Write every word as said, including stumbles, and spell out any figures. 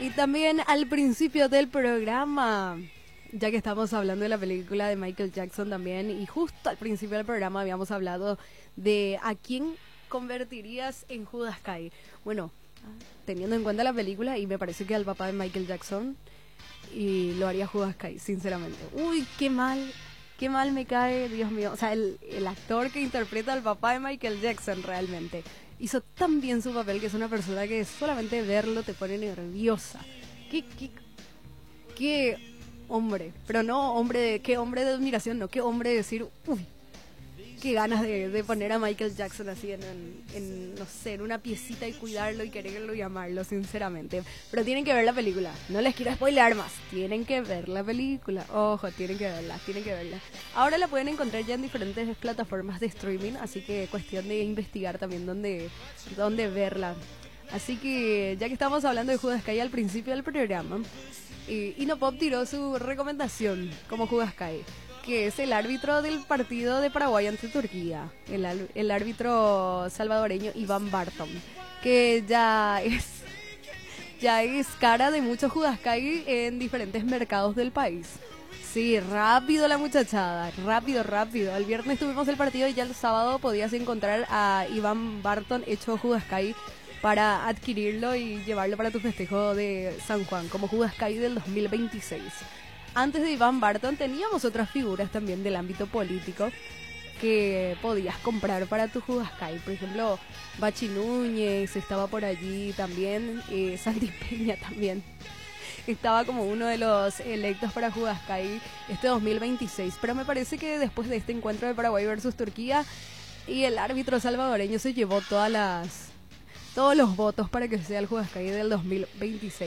Y también al principio del programa, ya que estamos hablando de la película de Michael Jackson también, y justo al principio del programa habíamos hablado de a quién convertirías en Judas Kai. Bueno, teniendo en cuenta la película, y me parece que al papá de Michael Jackson, y lo haría Judas Kai, sinceramente. Uy, qué mal, qué mal me cae, Dios mío. O sea, el, el actor que interpreta al papá de Michael Jackson realmente hizo tan bien su papel, que es una persona que solamente verlo te pone nerviosa. Qué, qué, qué hombre, pero no hombre de, qué hombre de admiración, no, qué hombre de decir, uy, qué ganas de, de poner a Michael Jackson así en, en, en, no sé, en una piecita y cuidarlo y quererlo y amarlo, sinceramente. Pero tienen que ver la película, no les quiero spoilear más, tienen que ver la película, ojo, tienen que verla, tienen que verla. Ahora la pueden encontrar ya en diferentes plataformas de streaming, así que cuestión de investigar también dónde, dónde verla. Así que ya que estamos hablando de Judas Kai al principio del programa, y Inopop tiró su recomendación como Judas Kai, que es el árbitro del partido de Paraguay ante Turquía, el, el árbitro salvadoreño Iván Barton, que ya es ya es cara de muchos Judas Kai en diferentes mercados del país. Sí, rápido la muchachada, rápido, rápido. El viernes tuvimos el partido y ya el sábado podías encontrar a Iván Barton hecho Judas Kai para adquirirlo y llevarlo para tu festejo de San Juan como Judas Kai del dos mil veintiséis. Antes de Iván Barton teníamos otras figuras también del ámbito político que podías comprar para tu Judas Kai. Por ejemplo, Bachi Núñez estaba por allí también, eh, Santi Peña también estaba como uno de los electos para Judas Kai este dos mil veintiséis. Pero me parece que después de este encuentro de Paraguay versus Turquía y el árbitro salvadoreño se llevó todas las todos los votos para que sea el Judas Kai del dos mil veintiséis.